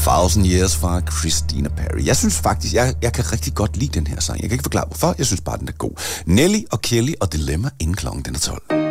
Thousand Years fra Christina Perri. Jeg synes faktisk, jeg kan rigtig godt lide den her sang. Jeg kan ikke forklare hvorfor, jeg synes bare, den er god. Nelly og Kelly og Dilemma inden klokken den er 12.